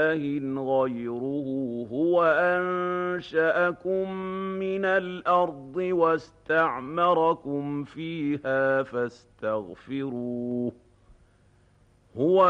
غيره هو أنشأكم من الأرض واستعمركم فيها فاستغفروه هو